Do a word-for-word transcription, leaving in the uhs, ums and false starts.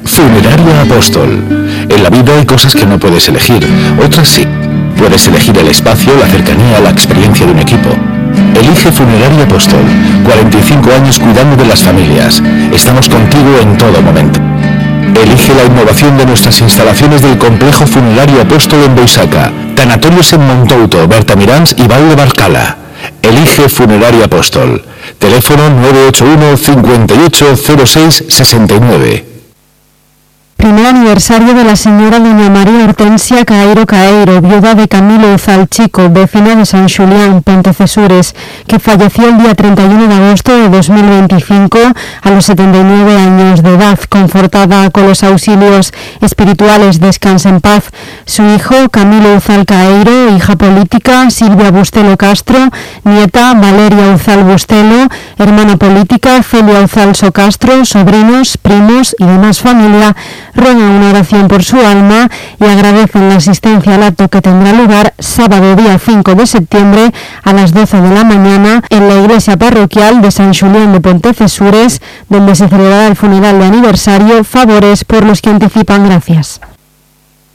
Funeraria Apóstol. En la vida hay cosas que no puedes elegir, otras sí. Puedes elegir el espacio, la cercanía, la experiencia de un equipo. Elige Funeraria Apóstol. cuarenta y cinco años cuidando de las familias. Estamos contigo en todo momento. Elige la innovación de nuestras instalaciones del complejo Funerario Apóstol en Boisaca, Tanatorios en Montouto, Bertamiráns y Val de Barcala. Elige Funeraria Apóstol. Teléfono nueve ocho uno, cincuenta y ocho, cero seis, sesenta y nueve. Primer aniversario de la señora doña María Hortensia Caeiro Caeiro, viuda de Camilo Uzal Chico, vecina de San Xulián, Pontecesures, que falleció el día treinta y uno de agosto de dos mil veinticinco a los setenta y nueve años de edad, confortada con los auxilios espirituales. Descansa en paz. Su hijo, Camilo Uzal Caeiro, hija política, Silvia Bustelo Castro, nieta, Valeria Uzal Bustelo, hermana política, Celia Uzal Socastro, sobrinos, primos y demás familia, ruegan una oración por su alma y agradecen la asistencia al acto que tendrá lugar sábado día cinco de septiembre a las doce de la mañana en la iglesia parroquial de San Xulián de Pontecesures, donde se celebrará el funeral de aniversario. Favores por los que anticipan. Gracias.